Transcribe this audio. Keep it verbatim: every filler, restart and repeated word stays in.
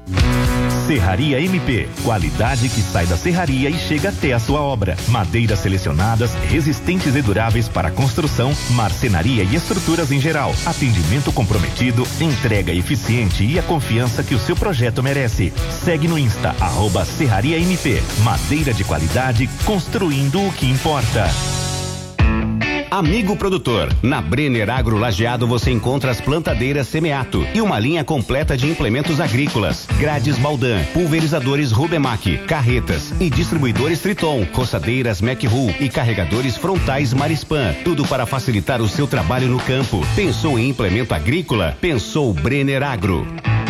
Serraria M P, qualidade que sai da serraria e chega até a sua obra. Madeiras selecionadas, resistentes e duráveis para construção, marcenaria e estruturas em geral. Atendimento comprometido, entrega eficiente e a confiança que o seu projeto merece. Segue no Insta, arroba Serraria M P. Madeira de qualidade, construindo o que importa. Amigo produtor, na Brenner Agro Lajeado você encontra as plantadeiras Semeato e uma linha completa de implementos agrícolas, grades Baldan, pulverizadores Rubemac, carretas e distribuidores Triton, roçadeiras McRul e carregadores frontais Marispan, tudo para facilitar o seu trabalho no campo. Pensou em implemento agrícola? Pensou Brenner Agro.